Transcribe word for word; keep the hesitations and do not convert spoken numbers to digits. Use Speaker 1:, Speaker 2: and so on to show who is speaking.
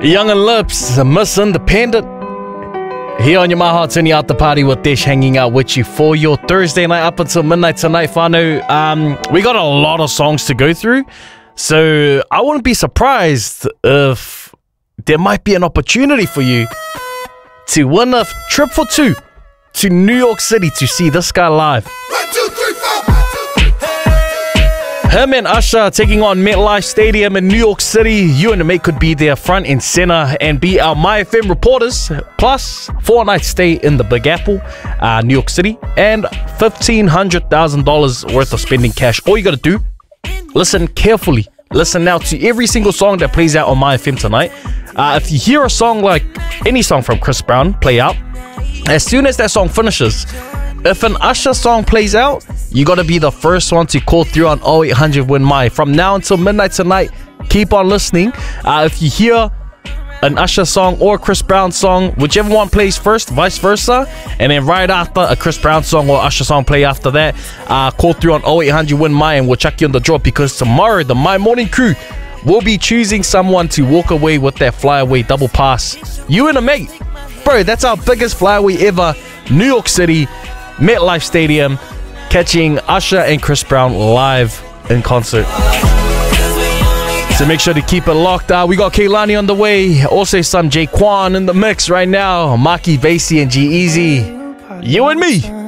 Speaker 1: Young and Lips, Miss Independent. Here on your My Heart's Only After Party with Desh, hanging out with you for your Thursday night up until midnight tonight, whānau. Um, we got a lot of songs to go through, so I wouldn't be surprised if there might be an opportunity for you to win a trip for two to New York City to see this guy live.
Speaker 2: One, two, three, four.
Speaker 1: Him and Usher taking on MetLife Stadium in New York City. You and the mate could be there front and center and be our My F M reporters. Plus, four night stay in the Big Apple, uh, New York City, and fifteen hundred thousand dollars worth of spending cash. All you gotta do, listen carefully. Listen now to every single song that plays out on My F M tonight. Uh, if you hear a song like any song from Chris Brown play out, as soon as that song finishes, if an Usher song plays out, you gotta be the first one to call through on oh eight hundred win my. From now until midnight tonight, keep on listening. Uh, if you hear an Usher song or a Chris Brown song, whichever one plays first, vice versa, and then right after a Chris Brown song or Usher song play after that, uh, call through on oh eight hundred win my and we'll chuck you on the draw, because tomorrow the My Morning crew will be choosing someone to walk away with that flyaway double pass. You and a mate. Bro, that's our biggest flyaway ever. New York City, MetLife Stadium, catching Usher and Chris Brown live in concert. So make sure to keep it locked out. We got Kehlani on the way. Also some Jaquan in the mix right now. Maki, Vasey, and G-Eazy. You and me.